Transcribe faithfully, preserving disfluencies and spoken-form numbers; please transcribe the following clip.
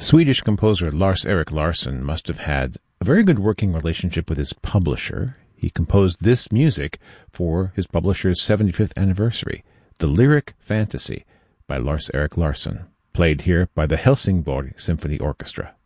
Swedish composer Lars-Erik Larsson must have had a very good working relationship with his publisher. He composed this music for his publisher's seventy-fifth anniversary, The Lyric Fantasy by Lars-Erik Larsson, played here by the Helsingborg Symphony Orchestra.